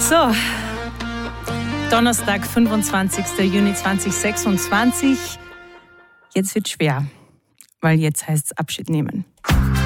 So, Donnerstag, 25. Juni 2026. Jetzt wird schwer, weil jetzt heißt es Abschied nehmen.